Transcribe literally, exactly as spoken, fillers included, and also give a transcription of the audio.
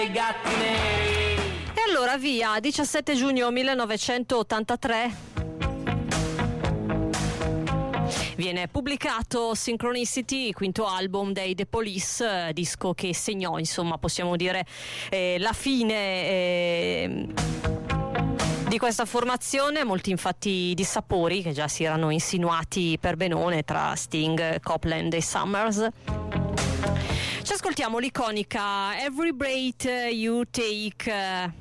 gatti neri. E allora via, diciassette giugno millenovecentottantatré viene pubblicato Synchronicity, quinto album dei The Police, eh, disco che segnò, insomma, possiamo dire eh, la fine eh, di questa formazione. Molti infatti dissapori che già si erano insinuati per benone tra Sting, Copland e Summers. Ci ascoltiamo l'iconica Every Breath You Take.